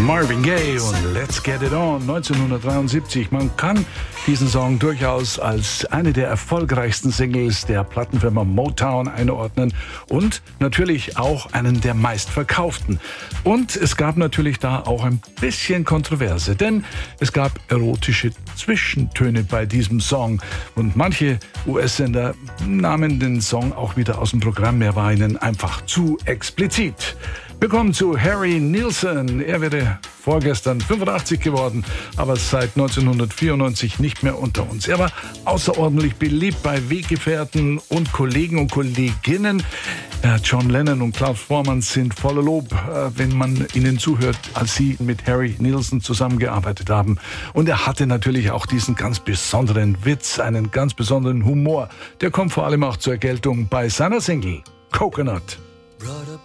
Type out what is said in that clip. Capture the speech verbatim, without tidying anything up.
Marvin Gaye und Let's Get It On neunzehnhundertdreiundsiebzig. Man kann diesen Song durchaus als eine der erfolgreichsten Singles der Plattenfirma Motown einordnen und natürlich auch einen der meistverkauften. Und es gab natürlich da auch ein bisschen Kontroverse, denn es gab erotische Zwischentöne bei diesem Song und manche U S-Sender nahmen den Song auch wieder aus dem Programm. Er war ihnen einfach zu explizit. Wir kommen zu Harry Nilsson. Er wäre vorgestern fünfundachtzig geworden, aber seit neunzehnhundertvierundneunzig nicht mehr unter uns. Er war außerordentlich beliebt bei Weggefährten und Kollegen und Kolleginnen. John Lennon und Klaus Voormann sind voller Lob, wenn man ihnen zuhört, als sie mit Harry Nilsson zusammengearbeitet haben. Und er hatte natürlich auch diesen ganz besonderen Witz, einen ganz besonderen Humor. Der kommt vor allem auch zur Geltung bei seiner Single Coconut. Brought up